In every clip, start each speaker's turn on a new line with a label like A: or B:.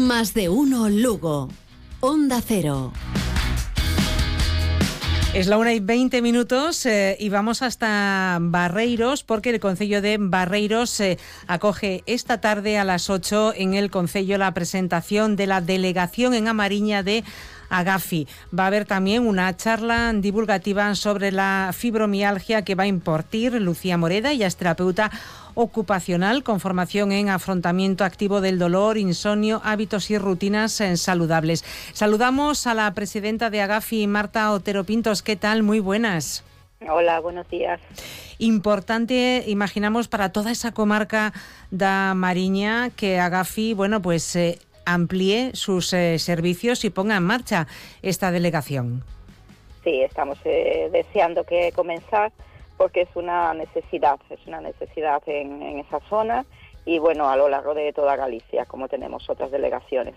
A: Más de uno Lugo. Onda Cero.
B: Es la 1:20 y vamos hasta Barreiros, porque el Concello de Barreiros acoge esta tarde a las 8 en el Concello la presentación de la delegación en Amariña de Agafi. Va a haber también una charla divulgativa sobre la fibromialgia que va a impartir Lucía Moreda, ella es terapeuta ocupacional con formación en afrontamiento activo del dolor, insomnio, hábitos y rutinas saludables. Saludamos a la presidenta de Agafi, Marta Otero Pintos. ¿Qué tal? Muy buenas.
C: Hola, buenos días.
B: Importante, imaginamos, para toda esa comarca da Mariña que Agafi, amplíe sus servicios y ponga en marcha esta delegación.
C: Sí, estamos deseando que comenzar, porque es una necesidad en esa zona y a lo largo de toda Galicia, como tenemos otras delegaciones.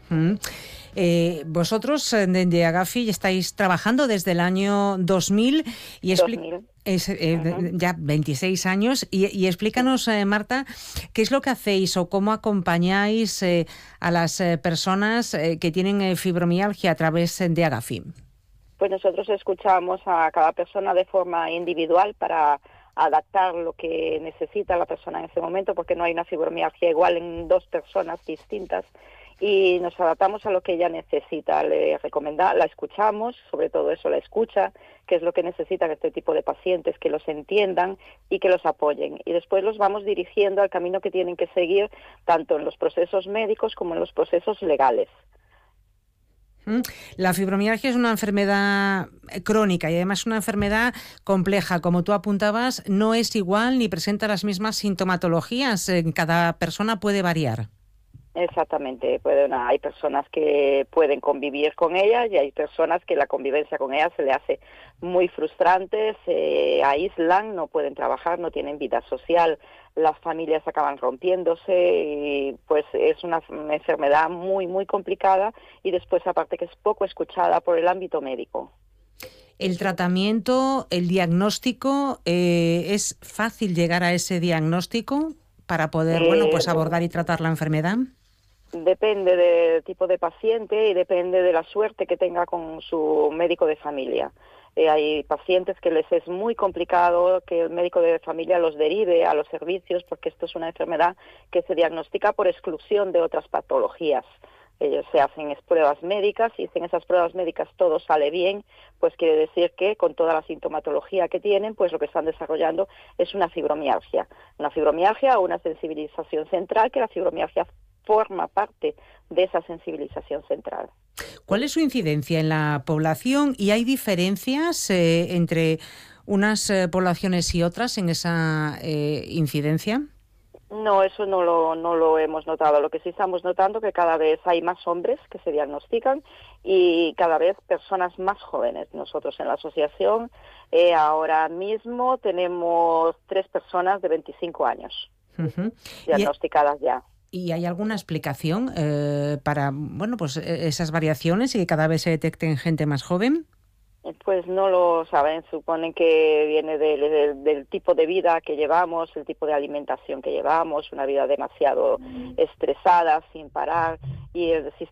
B: Vosotros de Agafi estáis trabajando desde el año 2000 y ya 26 años y explícanos, Marta, qué es lo que hacéis o cómo acompañáis a las personas que tienen fibromialgia a través de Agafi.
C: Pues nosotros escuchamos a cada persona de forma individual para adaptar lo que necesita la persona en ese momento, porque no hay una fibromialgia igual en dos personas distintas, y nos adaptamos a lo que ella necesita. Le recomendamos, la escuchamos, sobre todo eso, la escucha, que es lo que necesitan este tipo de pacientes, que los entiendan y que los apoyen. Y después los vamos dirigiendo al camino que tienen que seguir, tanto en los procesos médicos como en los procesos legales.
B: La fibromialgia es una enfermedad crónica y además una enfermedad compleja. Como tú apuntabas, no es igual ni presenta las mismas sintomatologías. Cada persona puede variar.
C: Exactamente, hay personas que pueden convivir con ella y hay personas que la convivencia con ella se le hace muy frustrante, se aíslan, no pueden trabajar, no tienen vida social, las familias acaban rompiéndose y pues es una enfermedad muy, muy complicada y después aparte que es poco escuchada por el ámbito médico.
B: El tratamiento, el diagnóstico, ¿es fácil llegar a ese diagnóstico para poder abordar y tratar la enfermedad?
C: Depende del tipo de paciente y depende de la suerte que tenga con su médico de familia. Hay pacientes que les es muy complicado que el médico de familia los derive a los servicios, porque esto es una enfermedad que se diagnostica por exclusión de otras patologías. Ellos se hacen pruebas médicas y si en esas pruebas médicas todo sale bien, pues quiere decir que con toda la sintomatología que tienen, pues lo que están desarrollando es una fibromialgia. Una fibromialgia o una sensibilización central, que la fibromialgia forma parte de esa sensibilización central.
B: ¿Cuál es su incidencia en la población y hay diferencias entre unas poblaciones y otras en esa incidencia?
C: No, eso no lo hemos notado. Lo que sí estamos notando es que cada vez hay más hombres que se diagnostican y cada vez personas más jóvenes. Nosotros en la asociación ahora mismo tenemos 3 personas de 25 años diagnosticadas ya.
B: ¿Y hay alguna explicación para esas variaciones y que cada vez se detecten gente más joven?
C: Pues no lo saben, suponen que viene del tipo de vida que llevamos, el tipo de alimentación que llevamos, una vida demasiado estresada, sin parar, y el sistema